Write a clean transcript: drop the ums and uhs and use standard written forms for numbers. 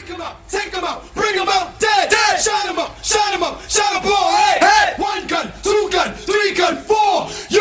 take 'em out, bring 'em out, dead, dead. Shine 'em up, shine 'em up, shine 'em all, hey, hey. 1 gun, 2 gun, 3 gun, 4.